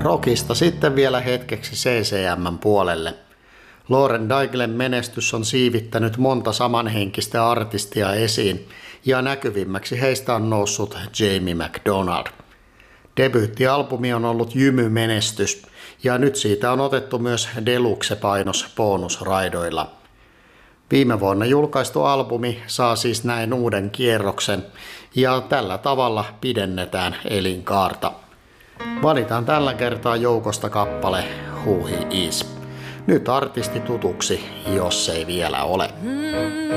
Rockista sitten vielä hetkeksi CCM:n puolelle. Lauren Daiglen menestys on siivittänyt monta samanhenkistä artistia esiin, ja näkyvimmäksi heistä on noussut Jamie McDonald. Debyyttialbumi on ollut jymymenestys, ja nyt siitä on otettu myös deluxe-painos bonusraidoilla. Viime vuonna julkaistu albumi saa siis näin uuden kierroksen, ja tällä tavalla pidennetään elinkaarta. Valitaan tällä kertaa joukosta kappale Who He Is. Nyt artisti tutuksi, jos ei vielä ole.